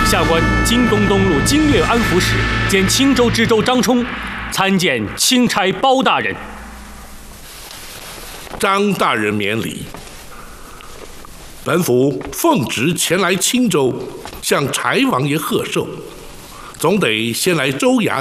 下官京东东路经略安抚使兼青州知州张冲，参见钦差包大人。 张大人免礼。本府奉旨前来青州，向柴王爷贺寿，总得先来州衙